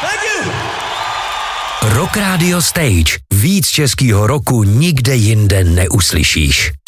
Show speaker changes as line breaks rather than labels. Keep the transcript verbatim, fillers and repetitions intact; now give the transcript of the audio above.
Rock Radio Stage. Víc českýho roku nikde jinde neuslyšíš.